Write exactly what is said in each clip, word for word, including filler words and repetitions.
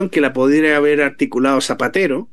que la pudiera haber articulado Zapatero,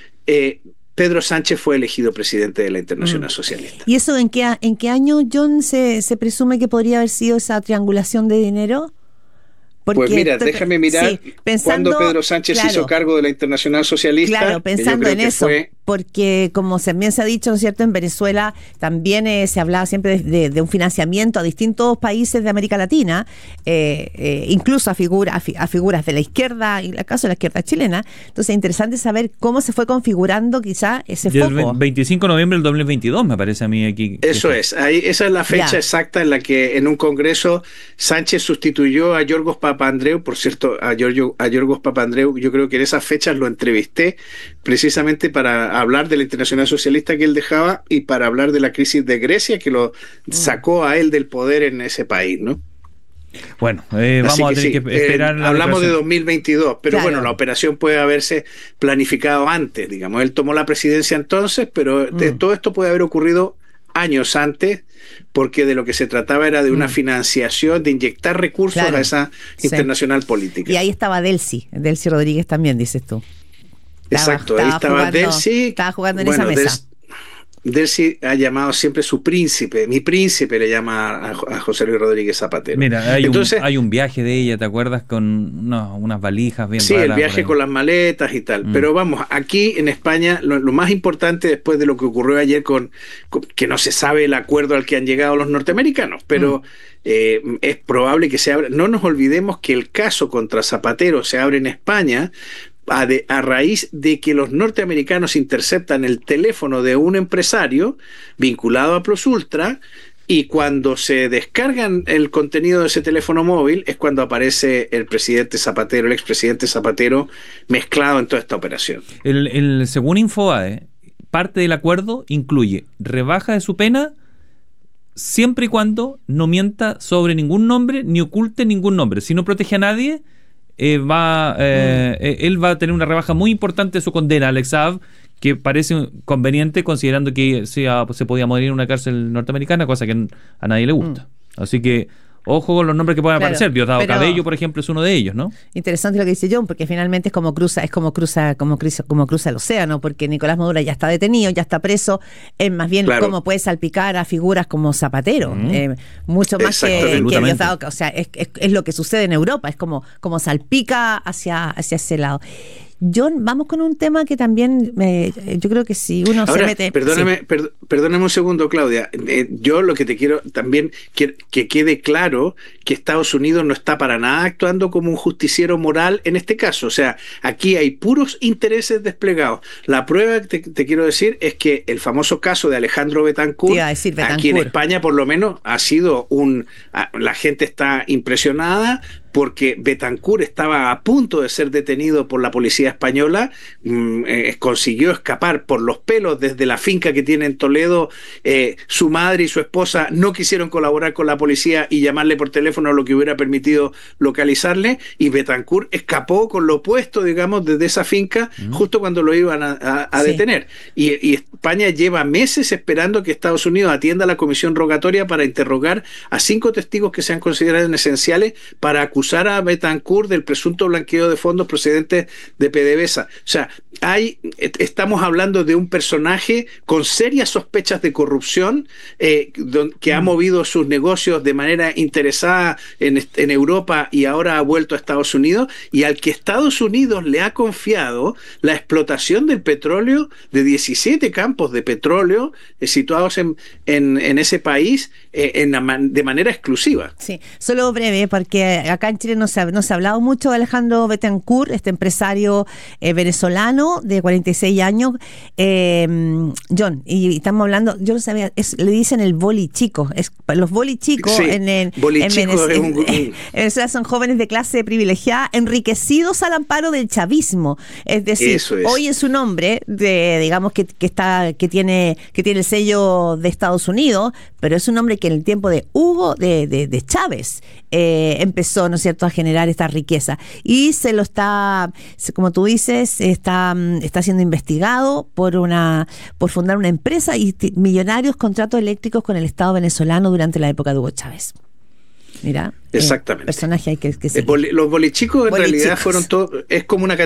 eh, Pedro Sánchez fue elegido presidente de la Internacional Mm. Socialista. ¿Y eso en qué, a- en qué año, John, se, se presume que podría haber sido esa triangulación de dinero? Porque Pues mira, estoy pe- déjame mirar sí, cuándo pensando, Pedro Sánchez se hizo claro, cargo de la Internacional Socialista, claro, que yo pensando creo en que eso, fue... porque como también se ha dicho, ¿no es cierto?, en Venezuela también eh, se hablaba siempre de, de- de un financiamiento a distintos países de América Latina, eh, eh, incluso a, figura, a, fi- a figuras de la izquierda, y en el caso de la izquierda chilena. Entonces es interesante saber cómo se fue configurando quizá ese Y el foco. veinticinco de noviembre del dos mil veintidós, me parece a mí aquí. que Eso fue. es, ahí, esa es la fecha Ya. exacta en la que en un congreso Sánchez sustituyó a Yorgos Papandreou. Por cierto, a, Giorgio, a Yorgos Papandreou, yo creo que en esas fechas lo entrevisté precisamente para hablar de la Internacional Socialista que él dejaba y para hablar de la crisis de Grecia que lo sacó a él del poder en ese país, ¿no? Bueno, eh, Así vamos a que tener sí, que esperar eh, la hablamos de declaración. dos mil veintidós, pero Claro. bueno, la operación puede haberse planificado antes, digamos. Él tomó la presidencia entonces, pero de- Mm. todo esto puede haber ocurrido años antes, porque de lo que se trataba era de una Mm. financiación, de inyectar recursos Claro. a esa Sí. internacional política. Y ahí estaba Delcy, Delcy Rodríguez también, dices tú. Estaba- Exacto, ahí estaba jugando, Delcy. Estaba jugando en Bueno, esa mesa. Del- Delcy ha llamado siempre su príncipe, mi príncipe le llama a, a José Luis Rodríguez Zapatero. Mira, hay, Entonces, un, hay un viaje de ella, ¿te acuerdas? Con no, unas valijas bien sí, raras. el viaje por ahí. con las maletas y tal. Mm. Pero vamos, aquí en España lo, lo más importante después de lo que ocurrió ayer con, con- que no se sabe el acuerdo al que han llegado los norteamericanos, pero eh, es probable que se abra. No nos olvidemos que el caso contra Zapatero se abre en España a, de- a raíz de que los norteamericanos interceptan el teléfono de un empresario vinculado a Plus Ultra. Y cuando se descargan el contenido de ese teléfono móvil es cuando aparece el presidente Zapatero, el expresidente Zapatero, mezclado en toda esta operación. El, el, según Infobae, parte del acuerdo incluye rebaja de su pena siempre y cuando no mienta sobre ningún nombre ni oculte ningún nombre. Si no protege a nadie, eh, va eh, Mm. eh, él va a tener una rebaja muy importante de su condena, Alex Saab, que parece conveniente considerando que se, ah, se podía morir en una cárcel norteamericana, cosa que a nadie le gusta. Mm. Así que ojo con los nombres que puedan Claro, aparecer. Diosdado pero- Cabello, por ejemplo, es uno de ellos, ¿no? Interesante lo que dice John, porque finalmente es como cruza, es como cruza, como cruza, como cruza el océano, porque Nicolás Maduro ya está detenido, ya está preso, es más bien Claro. cómo puede salpicar a figuras como Zapatero, Mm. eh, mucho más que, que Absolutamente. Diosdado, o sea, es, es, es lo que sucede en Europa, es como, como salpica hacia, hacia ese lado. John, vamos con un tema que también eh, yo creo que si uno Ahora, se mete... perdóname, sí. per- perdóname un segundo, Claudia. Eh, yo lo que te quiero también que, que quede claro que Estados Unidos no está para nada actuando como un justiciero moral en este caso. O sea, aquí hay puros intereses desplegados. La prueba que te, te quiero decir es que el famoso caso de Alejandro Te Betancourt, iba a decir, aquí en Betancourt. España por lo menos ha sido un... a- La gente está impresionada porque Betancourt estaba a punto de ser detenido por la policía española, mmm, eh, consiguió escapar por los pelos desde la finca que tiene en Toledo. Eh, su madre y su esposa no quisieron colaborar con la policía y llamarle por teléfono, lo que hubiera permitido localizarle, y Betancourt escapó con lo opuesto, digamos, desde esa finca, mm. justo cuando lo iban a, a, a sí. detener. Y, y España lleva meses esperando que Estados Unidos atienda la comisión rogatoria para interrogar a cinco testigos que sean considerados esenciales para acusar a Betancourt del presunto blanqueo de fondos procedentes de PDVSA. O sea, hay, estamos hablando de un personaje con serias sospechas de corrupción eh, don, que mm. ha movido sus negocios de manera interesada en, en Europa y ahora ha vuelto a Estados Unidos, y al que Estados Unidos le ha confiado la explotación del petróleo de diecisiete campos de petróleo eh, situados en, en, en ese país eh, en, de manera exclusiva. Sí, solo breve, porque acá en Chile no se ha, no se ha hablado mucho de Alejandro Betancourt, este empresario eh, venezolano de cuarenta y seis años. Eh, John, y, y estamos hablando, yo no sabía, es, le dicen el boli chico. Es, los boli chicos sí, en, en, boli en, chico Venez, es un, en, en Venezuela son jóvenes de clase privilegiada, enriquecidos al amparo del chavismo. Es decir, es. hoy es un hombre de, digamos, que, que está, que tiene, que tiene el sello de Estados Unidos, pero es un hombre que en el tiempo de Hugo, de, de, de Chávez, eh, empezó, ¿no es cierto?, a generar esta riqueza, y se lo está, como tú dices, está, está siendo investigado por una por fundar una empresa y millonarios contratos eléctricos con el Estado venezolano durante la época de Hugo Chávez. Mira. Exactamente. Eh, personaje hay que, que Boli, los bolichicos en bolichicos. realidad fueron todo, es como una